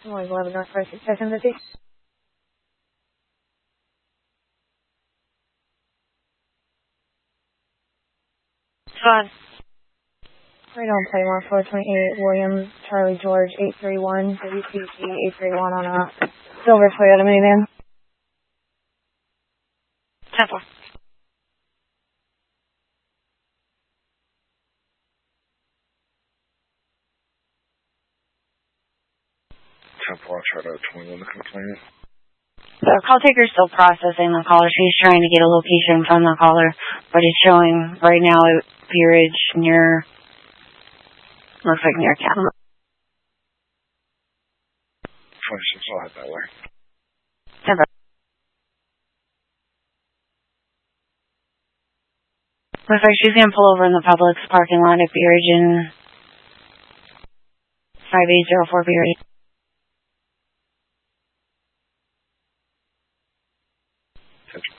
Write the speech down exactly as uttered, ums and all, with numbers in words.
Noise eleven North First Second City. Fun. Right on Playmore four twenty-eight, Williams, Charlie George eight three one, W C G eight three one on a silver Toyota minivan. Temple. Temple, I'll try to twenty-one the complaint. The call taker's still processing the caller. She's trying to get a location from the caller, but it's showing right now at Peerage near, looks like near town. twenty-six, I'll head that way. Temple. Looks like she's going to pull over in the Publix parking lot at Peerage in five eight zero four Peerage.